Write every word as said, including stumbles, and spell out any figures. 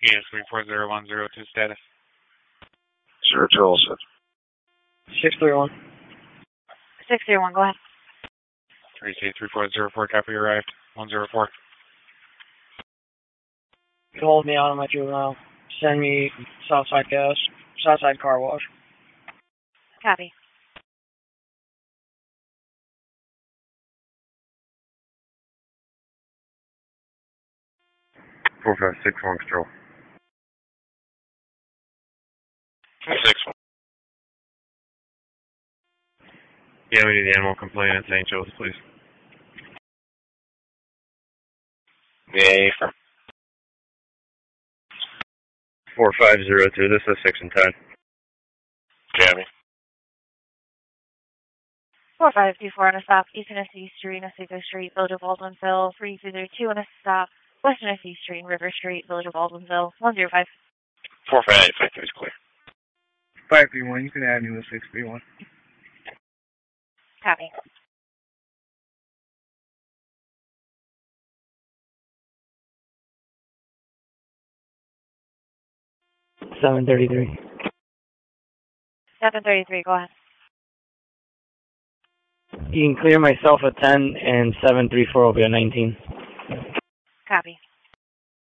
Yes, three four zero one zero two status. Zero two all set. Six three one. Six zero one. Go ahead. three K three four zero four. Copy. Arrived. One zero four. Hold me out on my juvenile. Send me Southside gas. Southside car wash. Copy. Four five six one control. Six one. Yeah, we need the animal complaint at Saint Joe's, please. Yeah, from four five zero two. This is six and ten. Jamie. Four five two four on a stop. East Tennessee Street, Oswego Street, Village of Baldwinsville. Three two zero two on a stop. West Tennessee Street, River Street, Village of Baldwinsville. One zero five. Four five eight five three is clear. Five three one. You can add me with six three one. Copy. Seven thirty three. Seven thirty three. Go ahead. You can clear myself at ten and seven three four will be at nineteen. Copy.